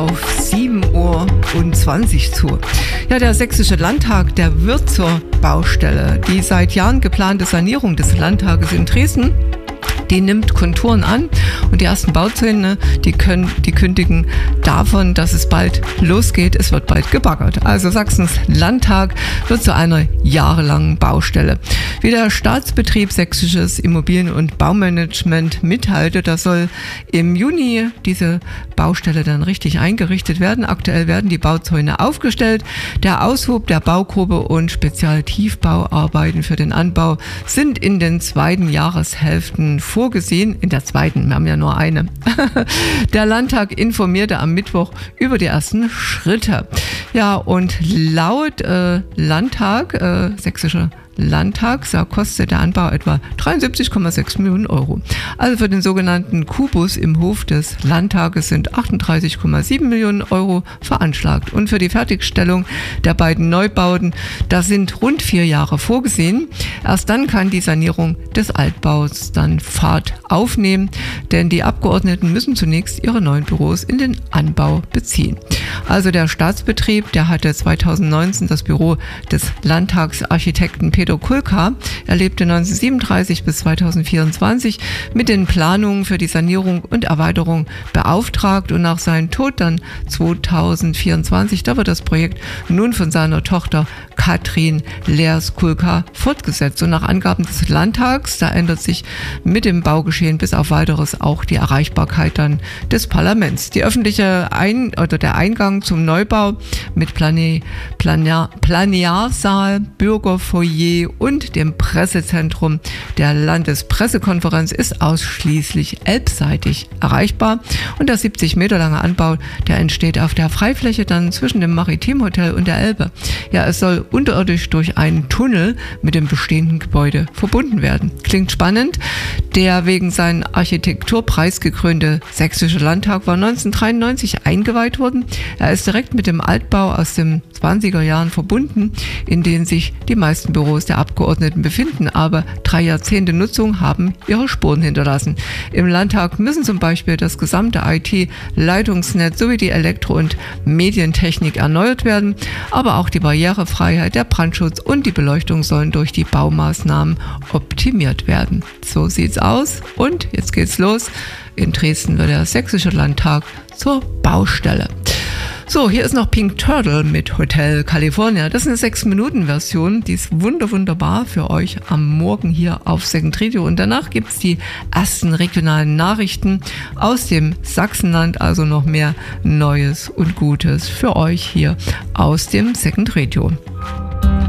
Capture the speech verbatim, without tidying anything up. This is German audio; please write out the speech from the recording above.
Auf sieben Uhr zwanzig zu. Ja, der Sächsische Landtag, der wird zur Baustelle. Die seit Jahren geplante Sanierung des Landtages in Dresden, die nimmt Konturen an und die ersten Bauzähne, die können, die kündigen davon, dass es bald losgeht. Es wird bald gebaggert. Also Sachsens Landtag wird zu einer jahrelangen Baustelle. Wie der Staatsbetrieb Sächsisches Immobilien- und Baumanagement mitteilte, da soll im Juni diese Baustelle dann richtig eingerichtet werden. Aktuell werden die Bauzäune aufgestellt. Der Aushub der Baugrube und Spezialtiefbauarbeiten für den Anbau sind in den zweiten Jahreshälften vorgesehen. Vorgesehen, in der zweiten, wir haben ja nur eine. Der Landtag informierte am Mittwoch über die ersten Schritte. Ja, und laut äh, Landtag, äh, Sächsischer Landtag, da kostet der Anbau etwa dreiundsiebzig Komma sechs Millionen Euro. Also für den sogenannten Kubus im Hof des Landtages sind achtunddreißig Komma sieben Millionen Euro veranschlagt. Und für die Fertigstellung der beiden Neubauten, da sind rund vier Jahre vorgesehen. Erst dann kann die Sanierung des Altbaus dann Fahrt aufnehmen, denn die Abgeordneten müssen zunächst ihre neuen Büros in den Anbau beziehen. Also der Staatsbetrieb, der hatte zweitausendneunzehn das Büro des Landtagsarchitekten Peter Kulka. Er lebte neunzehnhundertsiebenunddreißig bis zweitausendvierundzwanzig mit den Planungen für die Sanierung und Erweiterung beauftragt und nach seinem Tod dann zweitausendvierundzwanzig, da wird das Projekt nun von seiner Tochter Katrin Leers-Kulka fortgesetzt. Und nach Angaben des Landtags, da ändert sich mit dem Baugeschehen bis auf Weiteres auch die Erreichbarkeit dann des Parlaments. Die öffentliche Ein- oder der Eingang zum Neubau mit Plane- Planar- Plenarsaal, Bürgerfoyer und dem Pressezentrum der Landespressekonferenz ist ausschließlich elbseitig erreichbar. Und der siebzig Meter lange Anbau, der entsteht auf der Freifläche dann zwischen dem Maritimhotel und der Elbe. Ja, es soll unterirdisch durch einen Tunnel mit dem bestehenden Gebäude verbunden werden. Klingt spannend. Der wegen seinen Architektur preisgekrönte Sächsische Landtag war neunzehnhundertdreiundneunzig eingeweiht worden. Er ist direkt mit dem Altbau aus den zwanziger Jahren verbunden, in denen sich die meisten Büros der Abgeordneten befinden, aber drei Jahrzehnte Nutzung haben ihre Spuren hinterlassen. Im Landtag müssen zum Beispiel das gesamte I T-Leitungsnetz sowie die Elektro- und Medientechnik erneuert werden, aber auch die Barrierefreiheit, der Brandschutz und die Beleuchtung sollen durch die Baumaßnahmen optimiert werden. So sieht's aus und jetzt geht's los. In Dresden wird der Sächsische Landtag zur Baustelle. So, hier ist noch Pink Turtle mit Hotel California. Das ist eine sechs Minuten Version, die ist wunder wunderbar für euch am Morgen hier auf Second Radio. Und danach gibt's die ersten regionalen Nachrichten aus dem Sachsenland, also noch mehr Neues und Gutes für euch hier aus dem Second Radio.